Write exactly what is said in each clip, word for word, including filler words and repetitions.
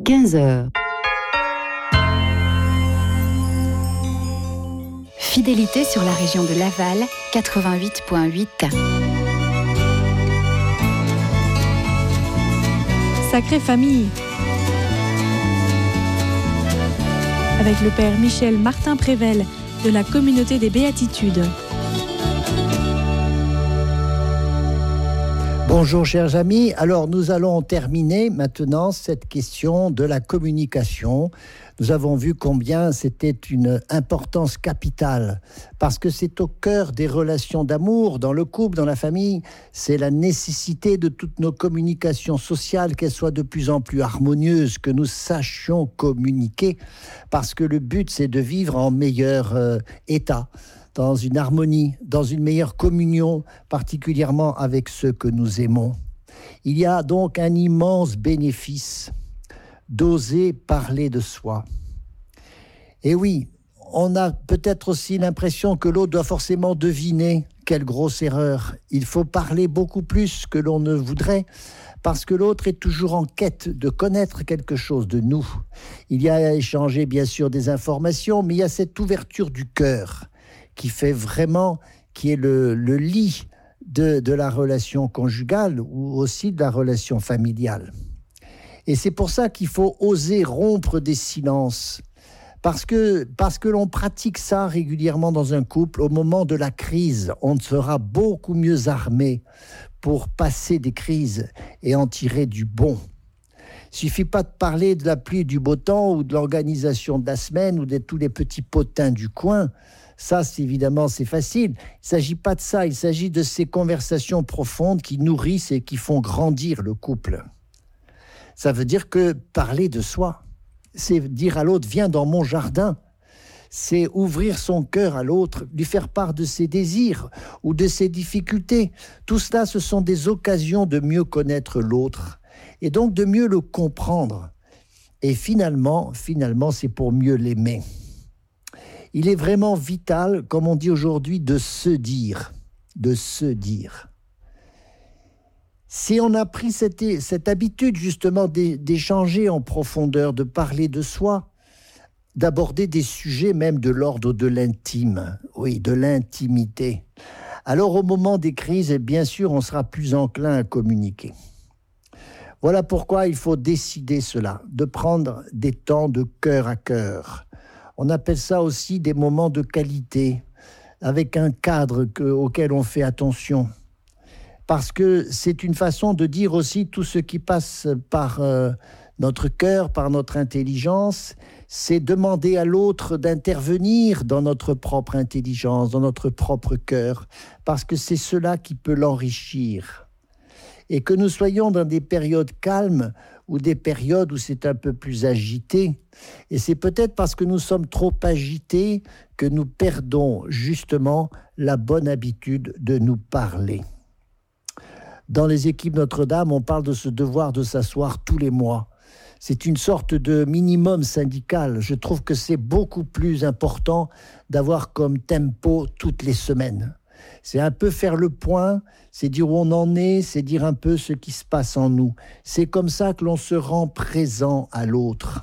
quinze heures. Fidélité sur la région de Laval, quatre-vingt-huit virgule huit. Sacrée famille. Avec le père Michel Martin Prével de la communauté des Béatitudes. Bonjour chers amis, alors nous allons terminer maintenant cette question de la communication. Nous avons vu combien c'était une importance capitale, parce que c'est au cœur des relations d'amour, dans le couple, dans la famille. C'est la nécessité de toutes nos communications sociales, qu'elles soient de plus en plus harmonieuses, que nous sachions communiquer, parce que le but c'est de vivre en meilleur euh, état, dans une harmonie, dans une meilleure communion, particulièrement avec ceux que nous aimons. Il y a donc un immense bénéfice d'oser parler de soi. Et oui, on a peut-être aussi l'impression que l'autre doit forcément deviner quelle grosse erreur. Il faut parler beaucoup plus que l'on ne voudrait, parce que l'autre est toujours en quête de connaître quelque chose de nous. Il y a à échanger bien sûr des informations, mais il y a cette ouverture du cœur qui fait vraiment, qui est le, le lit de, de la relation conjugale ou aussi de la relation familiale. Et c'est pour ça qu'il faut oser rompre des silences, parce que, parce que l'on pratique ça régulièrement dans un couple. Au moment de la crise, on sera beaucoup mieux armé pour passer des crises et en tirer du bon. Il ne suffit pas de parler de la pluie et du beau temps ou de l'organisation de la semaine ou de tous les petits potins du coin. Ça, c'est, évidemment, c'est facile. Il ne s'agit pas de ça. Il s'agit de ces conversations profondes qui nourrissent et qui font grandir le couple. Ça veut dire que parler de soi, c'est dire à l'autre, viens dans mon jardin. C'est ouvrir son cœur à l'autre, lui faire part de ses désirs ou de ses difficultés. Tout cela, ce sont des occasions de mieux connaître l'autre et donc de mieux le comprendre. Et finalement, finalement, c'est pour mieux l'aimer. Il est vraiment vital, comme on dit aujourd'hui, de se dire, de se dire. Si on a pris cette, cette habitude justement d'échanger en profondeur, de parler de soi, d'aborder des sujets même de l'ordre de l'intime, oui, de l'intimité, alors au moment des crises, bien sûr, on sera plus enclin à communiquer. Voilà pourquoi il faut décider cela, de prendre des temps de cœur à cœur. On appelle ça aussi des moments de qualité, avec un cadre que, auquel on fait attention. Parce que c'est une façon de dire aussi tout ce qui passe par euh, notre cœur, par notre intelligence. C'est demander à l'autre d'intervenir dans notre propre intelligence, dans notre propre cœur, parce que c'est cela qui peut l'enrichir. Et que nous soyons dans des périodes calmes ou des périodes où c'est un peu plus agité. Et c'est peut-être parce que nous sommes trop agités que nous perdons justement la bonne habitude de nous parler. Dans les équipes Notre-Dame, on parle de ce devoir de s'asseoir tous les mois. C'est une sorte de minimum syndical. Je trouve que c'est beaucoup plus important d'avoir comme tempo toutes les semaines. C'est un peu faire le point, c'est dire où on en est, c'est dire un peu ce qui se passe en nous. C'est comme ça que l'on se rend présent à l'autre.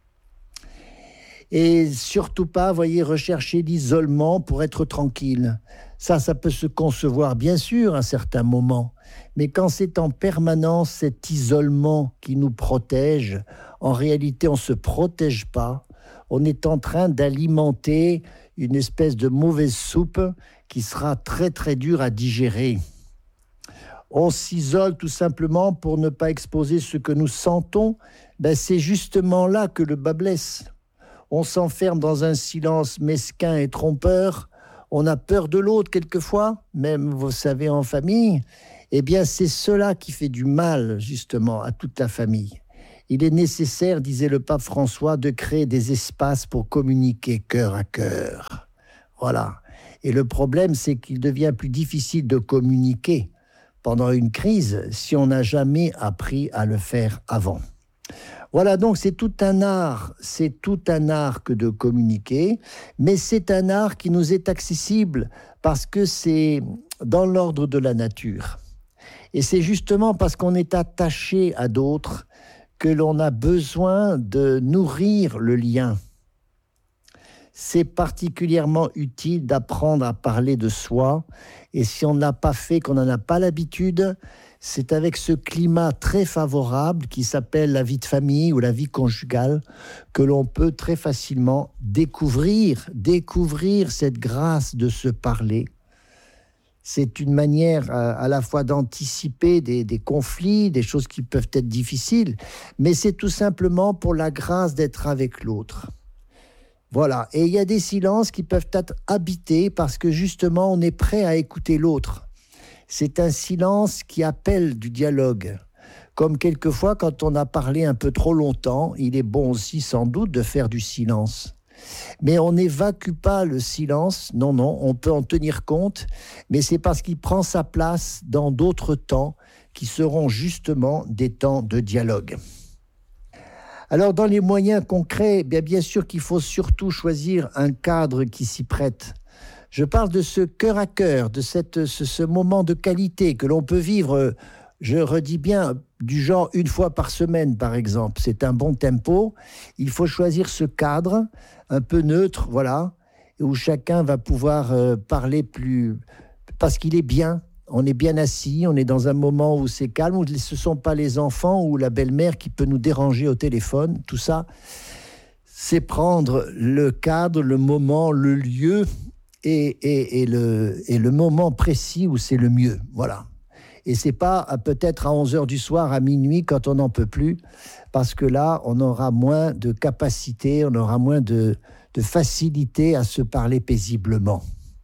Et surtout pas, voyez, rechercher l'isolement pour être tranquille. Ça, ça peut se concevoir, bien sûr, à certains moments. Mais quand c'est en permanence cet isolement qui nous protège, en réalité, on ne se protège pas. On est en train d'alimenter une espèce de mauvaise soupe qui sera très, très dure à digérer. On s'isole tout simplement pour ne pas exposer ce que nous sentons. Ben, c'est justement là que le bas blesse. On s'enferme dans un silence mesquin et trompeur. On a peur de l'autre quelquefois, même, vous savez, en famille. Eh bien, c'est cela qui fait du mal, justement, à toute la famille. Il est nécessaire, disait le pape François, de créer des espaces pour communiquer cœur à cœur. Voilà. Et le problème, c'est qu'il devient plus difficile de communiquer pendant une crise si on n'a jamais appris à le faire avant. Voilà, donc c'est tout un art, c'est tout un art que de communiquer, mais c'est un art qui nous est accessible parce que c'est dans l'ordre de la nature. Et c'est justement parce qu'on est attaché à d'autres que l'on a besoin de nourrir le lien. C'est particulièrement utile d'apprendre à parler de soi. Et si on n'a pas fait, qu'on n'en a pas l'habitude, c'est avec ce climat très favorable qui s'appelle la vie de famille ou la vie conjugale que l'on peut très facilement découvrir, découvrir cette grâce de se parler. C'est une manière à, à la fois d'anticiper des, des conflits, des choses qui peuvent être difficiles, mais c'est tout simplement pour la grâce d'être avec l'autre. Voilà, et il y a des silences qui peuvent être habités parce que justement on est prêt à écouter l'autre. C'est un silence qui appelle du dialogue. Comme quelquefois quand on a parlé un peu trop longtemps, il est bon aussi sans doute de faire du silence. Mais on n'évacue pas le silence, non, non, on peut en tenir compte, mais c'est parce qu'il prend sa place dans d'autres temps qui seront justement des temps de dialogue. Alors, dans les moyens concrets, bien, bien sûr qu'il faut surtout choisir un cadre qui s'y prête. Je parle de ce cœur à cœur, de cette, ce, ce moment de qualité que l'on peut vivre, je redis bien, du genre une fois par semaine, par exemple. C'est un bon tempo. Il faut choisir ce cadre un peu neutre, voilà, où chacun va pouvoir euh, parler plus... parce qu'il est bien. On est bien assis, on est dans un moment où c'est calme, où ce ne sont pas les enfants ou la belle-mère qui peut nous déranger au téléphone. Tout ça, c'est prendre le cadre, le moment, le lieu et, et, et, le, et le moment précis où c'est le mieux. Voilà. Et ce n'est pas peut-être à onze heures du soir, à minuit, quand on n'en peut plus, parce que là, on aura moins de capacité, on aura moins de, de facilité à se parler paisiblement.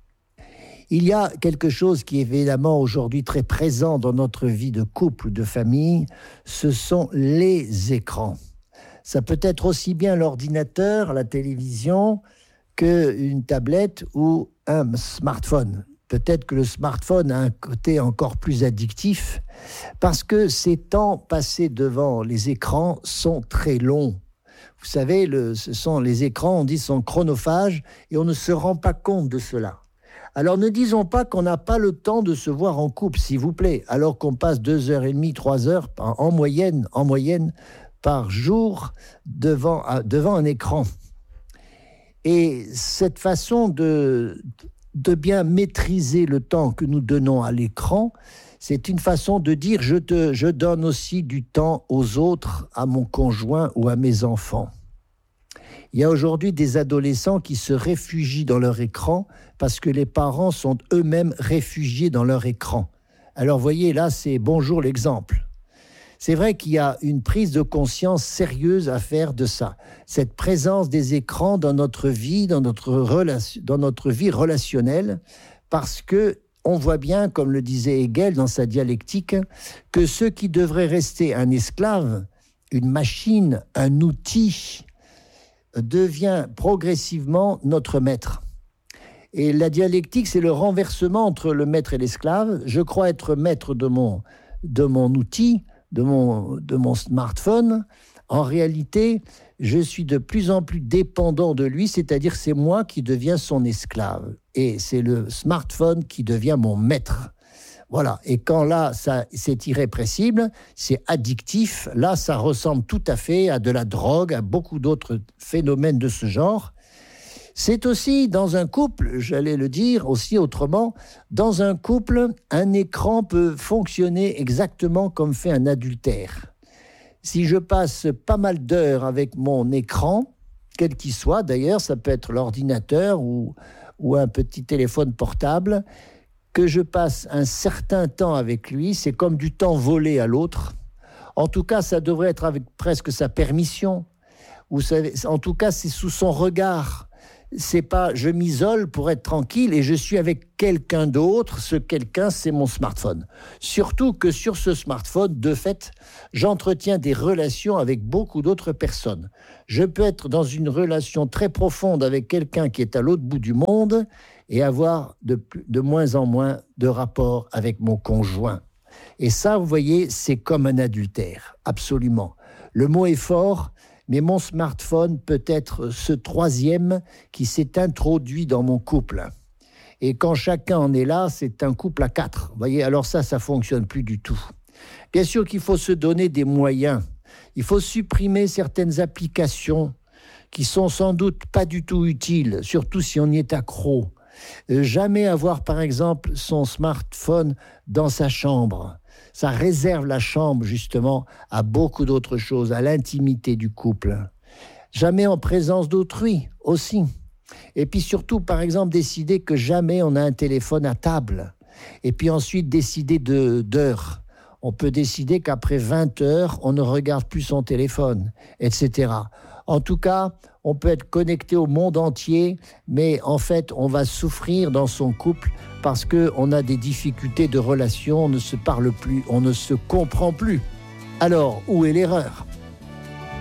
Il y a quelque chose qui est évidemment aujourd'hui très présent dans notre vie de couple, de famille, ce sont les écrans. Ça peut être aussi bien l'ordinateur, la télévision, qu'une tablette ou un smartphone. Peut-être que le smartphone a un côté encore plus addictif parce que ces temps passés devant les écrans sont très longs. Vous savez, le, ce sont les écrans, on dit, sont chronophages et on ne se rend pas compte de cela. Alors ne disons pas qu'on n'a pas le temps de se voir en couple, s'il vous plaît, alors qu'on passe deux heures et demie, trois heures en moyenne, en moyenne par jour devant, devant un écran. Et cette façon de, de bien maîtriser le temps que nous donnons à l'écran, c'est une façon de dire je, te, je donne aussi du temps aux autres, à mon conjoint ou à mes enfants. Il y a aujourd'hui des adolescents qui se réfugient dans leur écran parce que les parents sont eux-mêmes réfugiés dans leur écran. Alors, vous voyez, là, c'est bonjour l'exemple. C'est vrai qu'il y a une prise de conscience sérieuse à faire de ça. Cette présence des écrans dans notre vie, dans notre, relation, dans notre vie relationnelle, parce que on voit bien, comme le disait Hegel dans sa dialectique, que ce qui devrait rester un esclave, une machine, un outil, devient progressivement notre maître. Et la dialectique, c'est le renversement entre le maître et l'esclave. Je crois être maître de mon, de mon outil, de mon, de mon smartphone. En réalité, je suis de plus en plus dépendant de lui, c'est-à-dire c'est moi qui deviens son esclave. Et c'est le smartphone qui devient mon maître. Voilà, et quand là, ça, c'est irrépressible, c'est addictif, là, ça ressemble tout à fait à de la drogue, à beaucoup d'autres phénomènes de ce genre. C'est aussi, dans un couple, j'allais le dire aussi autrement, dans un couple, un écran peut fonctionner exactement comme fait un adultère. Si je passe pas mal d'heures avec mon écran, quel qu'il soit, d'ailleurs, ça peut être l'ordinateur ou, ou un petit téléphone portable, que je passe un certain temps avec lui, c'est comme du temps volé à l'autre. En tout cas, ça devrait être avec presque sa permission. Ou ça, en tout cas, c'est sous son regard. C'est pas je m'isole pour être tranquille et je suis avec quelqu'un d'autre. Ce quelqu'un, c'est mon smartphone. Surtout que sur ce smartphone, de fait, j'entretiens des relations avec beaucoup d'autres personnes. Je peux être dans une relation très profonde avec quelqu'un qui est à l'autre bout du monde et avoir de, de moins en moins de rapports avec mon conjoint. Et ça, vous voyez, c'est comme un adultère, absolument. Le mot est fort, mais mon smartphone peut être ce troisième qui s'est introduit dans mon couple. Et quand chacun en est là, c'est un couple à quatre. Vous voyez, alors ça, ça ne fonctionne plus du tout. Bien sûr qu'il faut se donner des moyens. Il faut supprimer certaines applications qui sont sans doute pas du tout utiles, surtout si on y est accro. Euh, jamais avoir, par exemple, son smartphone dans sa chambre. Ça réserve la chambre, justement, à beaucoup d'autres choses, à l'intimité du couple. Jamais en présence d'autrui, aussi. Et puis surtout, par exemple, décider que jamais on a un téléphone à table. Et puis ensuite, décider de, d'heures. On peut décider qu'après vingt heures, on ne regarde plus son téléphone, et cetera. En tout cas, on peut être connecté au monde entier, mais en fait, on va souffrir dans son couple parce qu'on a des difficultés de relation, on ne se parle plus, on ne se comprend plus. Alors, où est l'erreur ?